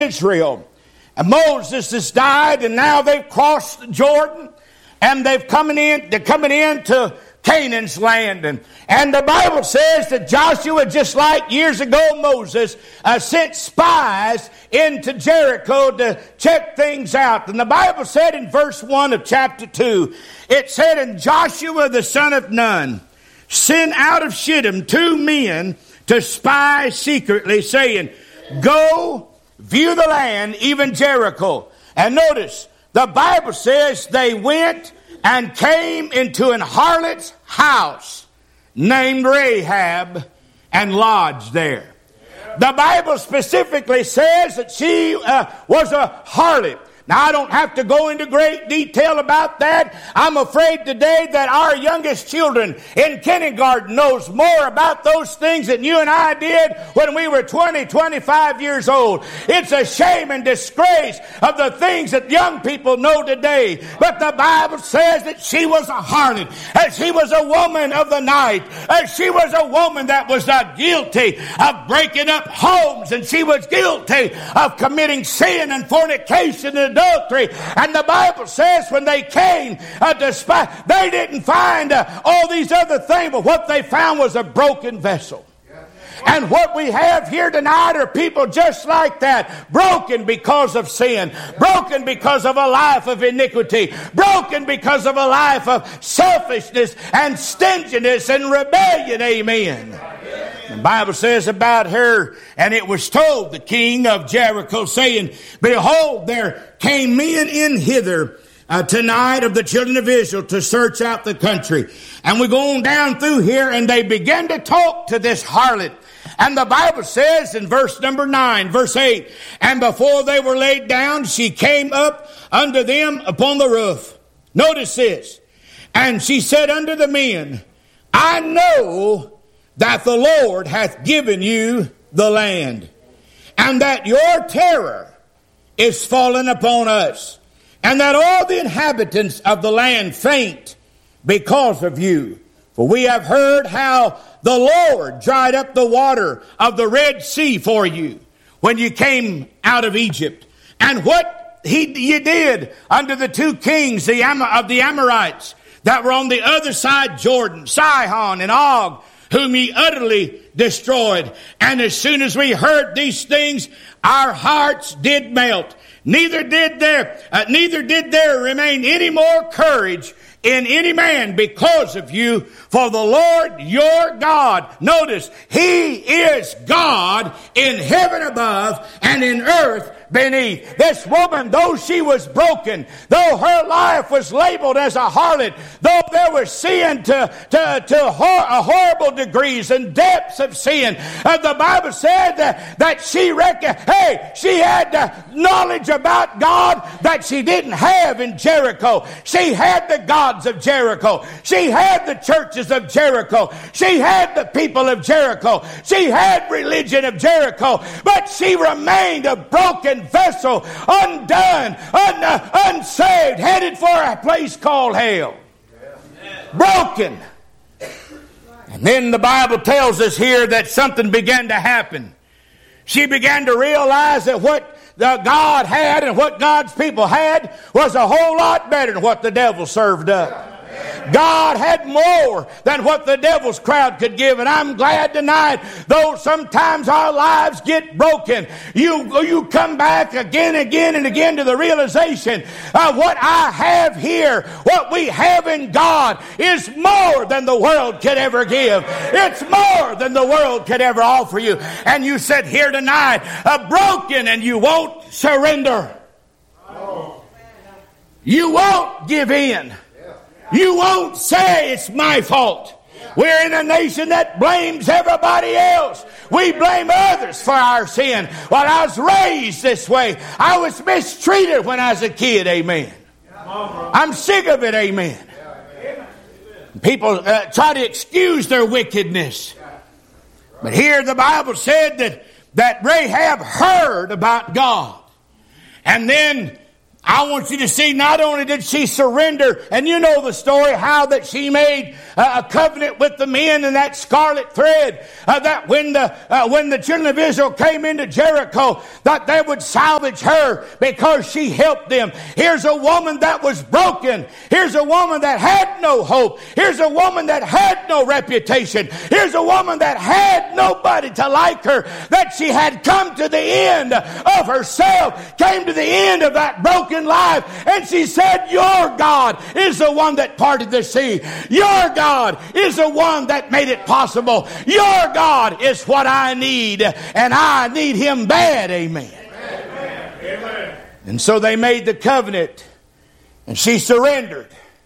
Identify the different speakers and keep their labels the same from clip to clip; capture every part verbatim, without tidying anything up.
Speaker 1: Israel. And Moses has died, and now they've crossed Jordan, and they've coming in, they're coming into Canaan's land. And, and the Bible says that Joshua, just like years ago Moses, uh, sent spies into Jericho to check things out. And the Bible said in verse one of chapter two, it said, "And Joshua the son of Nun sent out of Shittim two men to spy secretly, saying, Go view the land, even Jericho." And notice, the Bible says they went and came into an harlot's house named Rahab and lodged there. The Bible specifically says that she uh, was a harlot. Now, I don't have to go into great detail about that. I'm afraid today that our youngest children in kindergarten knows more about those things than you and I did when we were twenty, twenty-five years old. It's a shame and disgrace of the things that young people know today. But the Bible says that she was a harlot, and she was a woman of the night, and she was a woman that was uh, guilty of breaking up homes, and she was guilty of committing sin and fornication and adultery. And the Bible says when they came uh, to spy, they didn't find uh, all these other things, but what they found was a broken vessel. And what we have here tonight are people just like that, broken because of sin, broken because of a life of iniquity, broken because of a life of selfishness and stinginess and rebellion. Amen. The Bible says about her, "And it was told the king of Jericho, saying, Behold, there came men in hither uh, tonight of the children of Israel to search out the country." And we go on down through here, and they begin to talk to this harlot. And the Bible says in verse number nine, verse eight, "And before they were laid down, she came up unto them upon the roof." Notice this. "And she said unto the men, I know that the Lord hath given you the land, and that your terror is fallen upon us, and that all the inhabitants of the land faint because of you. For we have heard how the Lord dried up the water of the Red Sea for you when you came out of Egypt, and what he you did under the two kings the Am- of the Amorites that were on the other side Jordan, Sihon and Og, whom ye utterly destroyed. And as soon as we heard these things, our hearts did melt. Neither did there, uh, neither did there remain any more courage in any man because of you. For the Lord your God," notice, He is God in heaven above and in earth beneath. This woman, though she was broken, though her life was labeled as a harlot, though there was sin to, to, to hor- horrible degrees and depths of sin, uh, the Bible said that, that she reckoned, hey, she had uh, knowledge about God that she didn't have in Jericho. She had the gods of Jericho. She had the churches of Jericho. She had the people of Jericho. She had religion of Jericho. But she remained a broken vessel, undone, un, uh, unsaved, headed for a place called hell. Broken. And then the Bible tells us here that something began to happen. She began to realize that what the God had and what God's people had was a whole lot better than what the devil served up. God had more than what the devil's crowd could give. And I'm glad tonight, though sometimes our lives get broken, you, you come back again, again, and again to the realization of what I have here, what we have in God is more than the world could ever give. It's more than the world could ever offer you. And you sit here tonight, uh, broken, and you won't surrender. You won't give in. You won't say it's my fault. We're in a nation that blames everybody else. We blame others for our sin. Well, I was raised this way. I was mistreated when I was a kid. Amen. I'm sick of it. Amen. People uh, try to excuse their wickedness. But here the Bible said that, that Rahab heard about God. And then I want you to see, not only did she surrender, and you know the story, how that she made uh, a covenant with the men in that scarlet thread, uh, that when the uh, when the children of Israel came into Jericho, that they would salvage her because she helped them. Here's a woman that was broken. Here's a woman that had no hope. Here's a woman that had no reputation. Here's a woman that had nobody to like her, that she had come to the end of herself, came to the end of that broken life, and she said, your God is the one that parted the sea. Your God is the one that made it possible. Your God is what I need, and I need Him bad. Amen. Amen. Amen. And so they made the covenant, and she surrendered.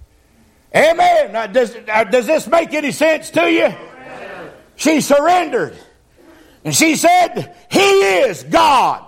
Speaker 1: Amen. Now, does, uh, does this make any sense to you? Amen. She surrendered, and she said, He is God.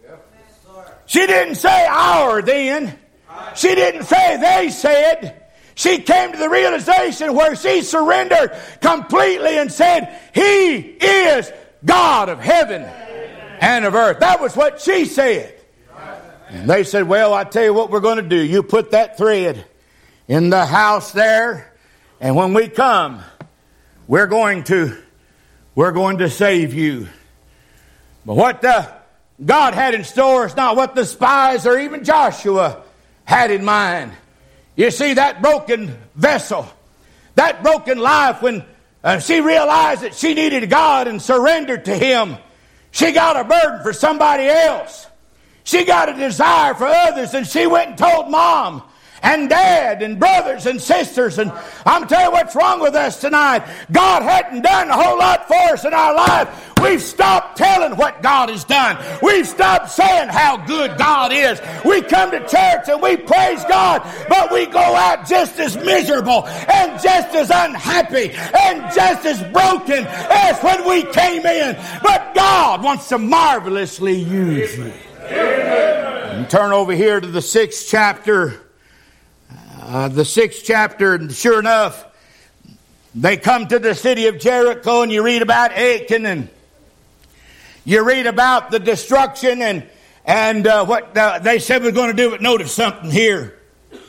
Speaker 1: She didn't say our then. She didn't say they said. She came to the realization where she surrendered completely and said, He is God of heaven and of earth. That was what she said. And they said, well, I tell you what we're going to do. You put that thread in the house there, and when we come, we're going to, we're going to save you. But what the God had in store is not what the spies or even Joshua had in mind. You see, that broken vessel, that broken life, when uh, she realized that she needed God and surrendered to Him, she got a burden for somebody else. She got a desire for others, and she went and told Mom and Dad and brothers and sisters. And I'm telling you what's wrong with us tonight. God hadn't done a whole lot for us in our life. We've stopped telling what God has done. We've stopped saying how good God is. We come to church and we praise God, but we go out just as miserable and just as unhappy and just as broken as when we came in. But God wants to marvelously use you. And turn over here to the sixth chapter. Uh, the sixth chapter, and sure enough, they come to the city of Jericho, and you read about Achan, and you read about the destruction, and and uh, what uh, they said was going to do. But notice something here.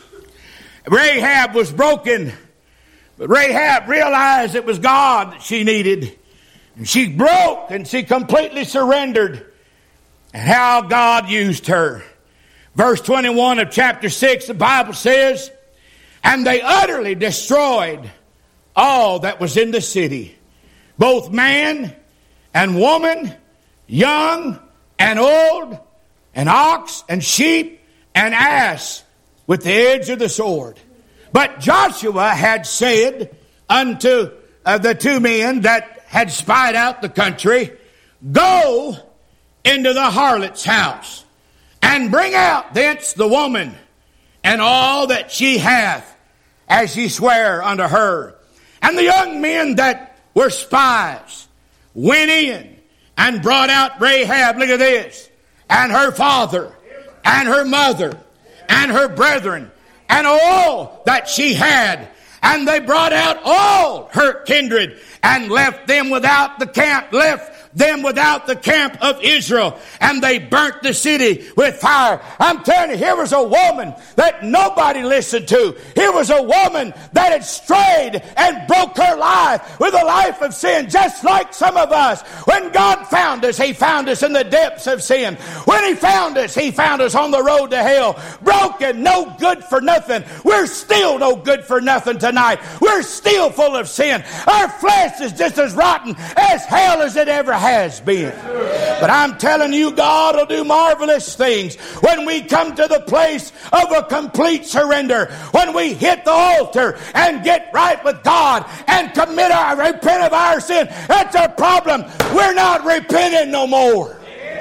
Speaker 1: Rahab was broken, but Rahab realized it was God that she needed. And she broke, and she completely surrendered. And how God used her. Verse twenty-one of chapter six, the Bible says, and they utterly destroyed all that was in the city, both man and woman, young and old, and ox and sheep and ass, with the edge of the sword. But Joshua had said unto uh, the two men that had spied out the country, go into the harlot's house, and bring out thence the woman, and all that she hath, as ye swear unto her. And the young men that were spies went in and brought out Rahab, look at this, and her father, and her mother, and her brethren, and all that she had. And they brought out all her kindred, and left them without the camp, left them without the camp of Israel, and they burnt the city with fire. I'm telling you, here was a woman that nobody listened to. Here was a woman that had strayed and broke her life with a life of sin, just like some of us. When God found us, He found us in the depths of sin. When He found us, He found us on the road to hell, broken, no good for nothing. We're still no good for nothing tonight. We're still full of sin. Our flesh is just as rotten as hell as it ever has been. But I'm telling you, God will do marvelous things when we come to the place of a complete surrender. When we hit the altar and get right with God and commit our, repent of our sin. That's our problem. We're not repenting no more.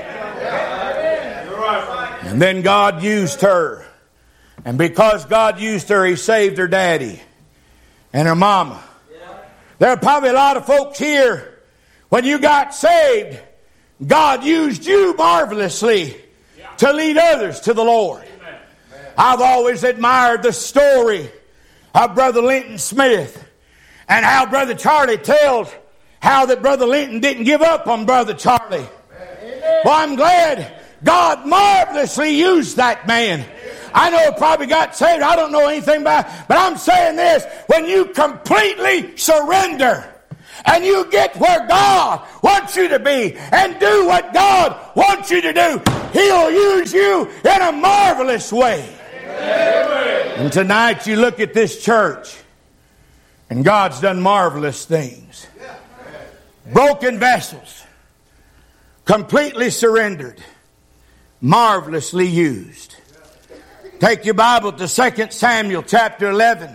Speaker 1: And then God used her. And because God used her, He saved her daddy and her mama. There are probably a lot of folks here, when you got saved, God used you marvelously to lead others to the Lord. I've always admired the story of Brother Linton Smith, and how Brother Charlie tells how that Brother Linton didn't give up on Brother Charlie. Well, I'm glad God marvelously used that man. I know it probably got saved. I don't know anything about it. But I'm saying this, when you completely surrender and you get where God wants you to be and do what God wants you to do, He'll use you in a marvelous way. Amen. And tonight you look at this church and God's done marvelous things. Broken vessels, completely surrendered, marvelously used. Take your Bible to Second Samuel chapter eleven.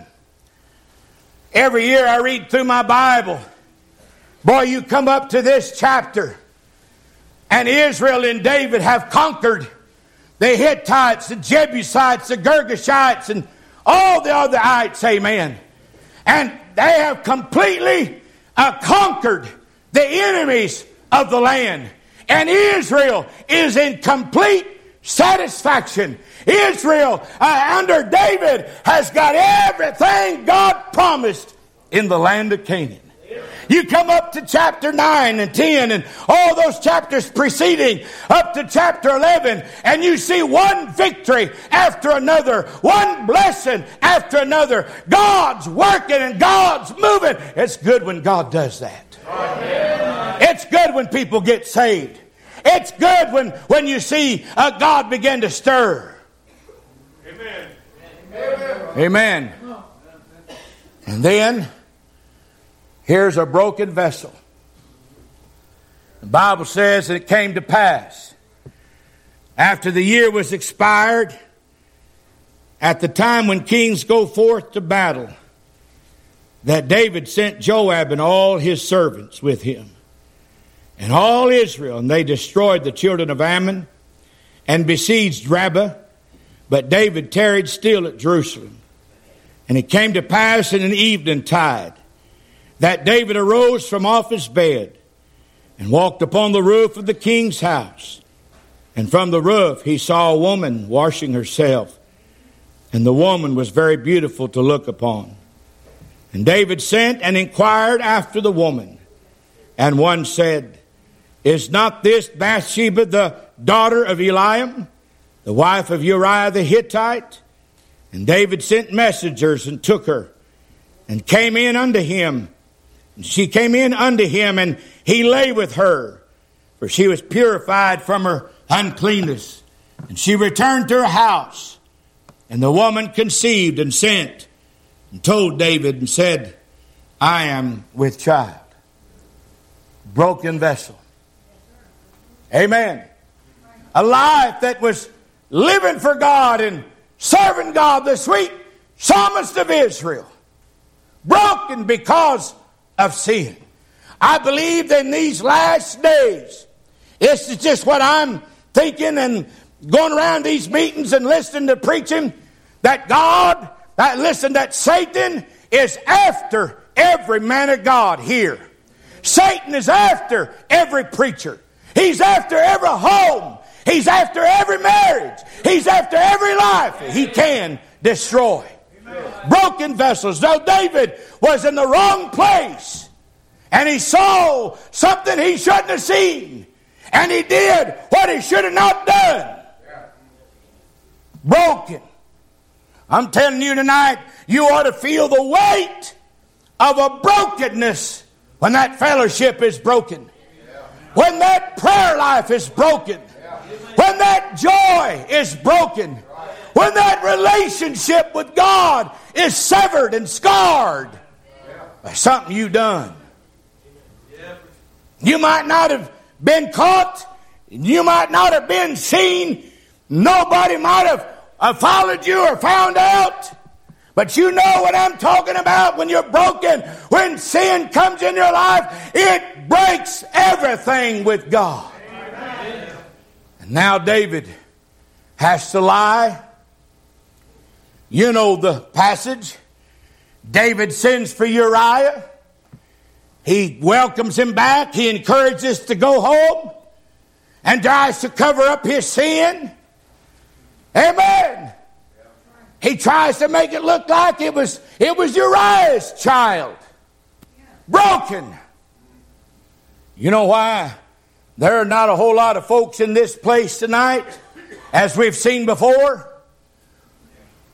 Speaker 1: Every year I read through my Bible. Boy, you come up to this chapter, and Israel and David have conquered the Hittites, the Jebusites, the Girgashites, and all the other ites, amen. And they have completely uh, conquered the enemies of the land. And Israel is in complete satisfaction. Israel, uh, under David, has got everything God promised in the land of Canaan. You come up to chapter nine and ten and all those chapters preceding up to chapter eleven, and you see one victory after another, one blessing after another. God's working and God's moving. It's good when God does that. Amen. It's good when people get saved. It's good when, when you see uh, God begin to stir. Amen. Amen. Amen. And then here's a broken vessel. The Bible says that it came to pass after the year was expired, at the time when kings go forth to battle, that David sent Joab and all his servants with him and all Israel, and they destroyed the children of Ammon and besieged Rabbah. But David tarried still at Jerusalem. And it came to pass in an eventide that David arose from off his bed and walked upon the roof of the king's house. And from the roof he saw a woman washing herself. And the woman was very beautiful to look upon. And David sent and inquired after the woman. And one said, Is not this Bathsheba the daughter of Eliam, the wife of Uriah the Hittite? And David sent messengers and took her and came in unto him. And she came in unto him, and he lay with her, for she was purified from her uncleanness. And she returned to her house. And the woman conceived and sent and told David and said, I am with child. Broken vessel. Amen. A life that was living for God and serving God, the sweet psalmist of Israel. Broken because of sin. I believe that in these last days, this is just what I'm thinking and going around these meetings and listening to preaching, that God, that listen, that Satan is after every man of God here. Satan is after every preacher. He's after every home. He's after every marriage. He's after every life he can destroy. Amen. Broken vessels. Now David was in the wrong place, and he saw something he shouldn't have seen, and he did what he should have not done. Broken. I'm telling you tonight, you ought to feel the weight of a brokenness when that fellowship is broken. When that prayer life is broken. When that joy is broken. When that relationship with God is severed and scarred by something you done. You might not have been caught. You might not have been seen. Nobody might have uh, followed you or found out. But you know what I'm talking about when you're broken. When sin comes in your life, it breaks everything with God. Amen. And now David has to lie. You know the passage. David sends for Uriah. He welcomes him back. He encourages to go home and tries to cover up his sin. Amen. He tries to make it look like it was, it was Uriah's child. Broken. You know why? There are not a whole lot of folks in this place tonight, as we've seen before,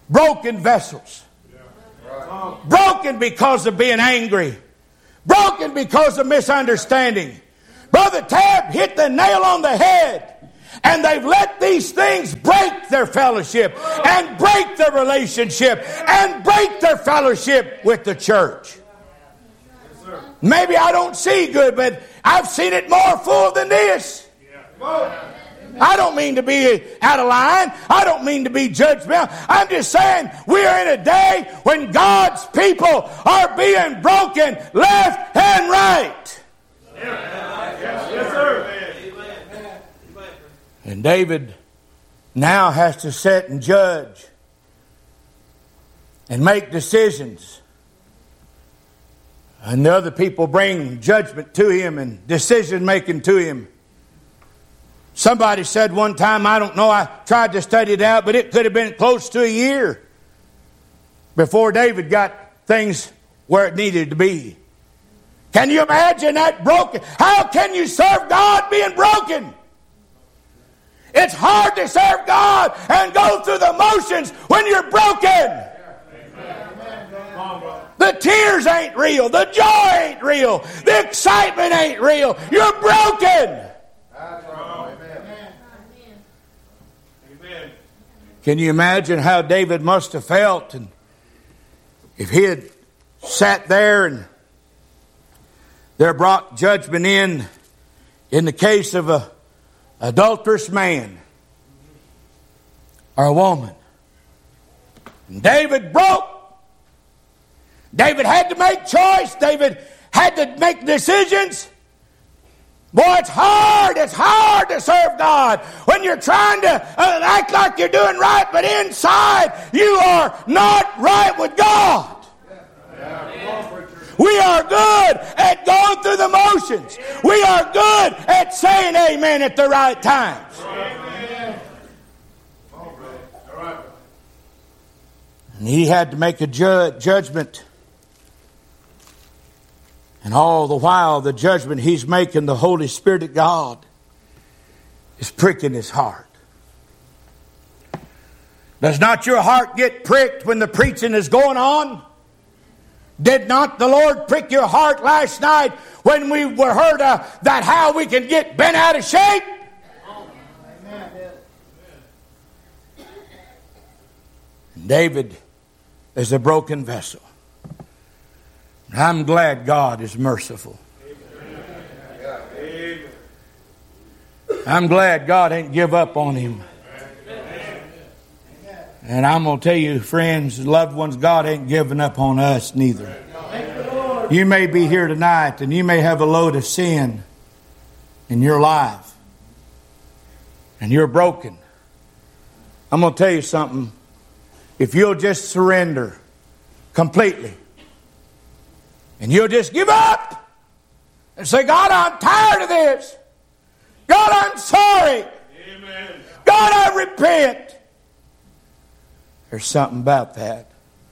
Speaker 1: broken vessels. Broken because of being angry. Broken because of misunderstanding. Brother Tab hit the nail on the head. And they've let these things break their fellowship and break their relationship and break their fellowship with the church. Maybe I don't see good, but I've seen it more full than this. I don't mean to be out of line. I don't mean to be judgmental. I'm just saying we are in a day when God's people are being broken left and right. Yes, sir. And David now has to sit and judge and make decisions. And the other people bring judgment to him and decision making to him. Somebody said one time, I don't know, I tried to study it out, but it could have been close to a year before David got things where it needed to be. Can you imagine that broken? How can you serve God being broken? It's hard to serve God and go through the motions when you're broken. The tears ain't real. The joy ain't real. The excitement ain't real. You're broken. Can you imagine how David must have felt and if he had sat there and there brought judgment in in the case of a adulterous man or a woman. And David broke. David had to make choice. David had to make decisions. Boy, it's hard. It's hard to serve God when you're trying to uh, act like you're doing right, but inside you are not right with God. We are good at going through the motions. We are good at saying amen at the right times. And he had to make a ju- judgment. And all the while, the judgment he's making, the Holy Spirit of God is pricking his heart. Does not your heart get pricked when the preaching is going on? Did not the Lord prick your heart last night when we were heard uh, that how we can get bent out of shape? David is a broken vessel. I'm glad God is merciful. I'm glad God ain't give up on him. And I'm going to tell you, friends, loved ones, God ain't giving up on us neither. You may be here tonight and you may have a load of sin in your life. And you're broken. I'm going to tell you something. If you'll just surrender completely. And you'll just give up. And say, God, I'm tired of this. God, I'm sorry. Amen. God, I repent. There's something about that.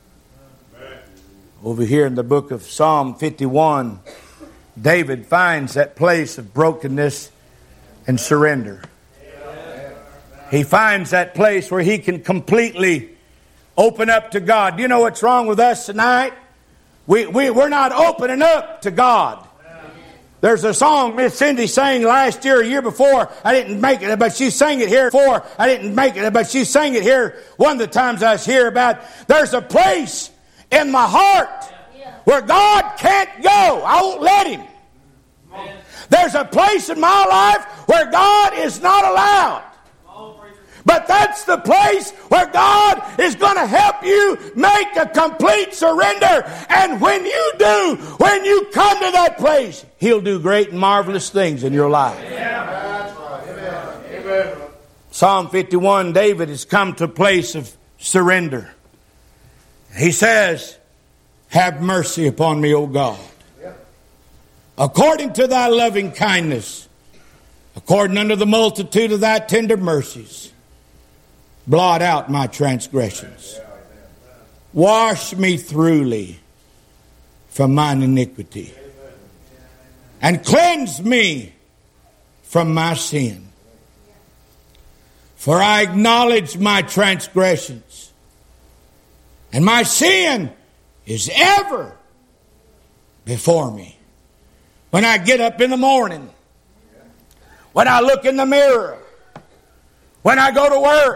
Speaker 1: Over here in the book of Psalm fifty-one, David finds that place of brokenness and surrender. He finds that place where he can completely open up to God. Do you know what's wrong with us tonight? We, we, we're not opening up to God. There's a song Miss Cindy sang last year, a year before. I didn't make it, but she sang it here before. I didn't make it, but she sang it here one of the times I was here about. There's a place in my heart where God can't go. I won't let him. There's a place in my life where God is not allowed. But that's the place where God is going to help you make a complete surrender. And when you do, when you come to that place, He'll do great and marvelous things in your life. Amen. Psalm fifty-one, David has come to a place of surrender. He says, have mercy upon me, O God. According to thy loving kindness, according unto the multitude of thy tender mercies, blot out my transgressions. Wash me thoroughly from mine iniquity. And cleanse me from my sin. For I acknowledge my transgressions. And my sin is ever before me. When I get up in the morning, when I look in the mirror, when I go to work,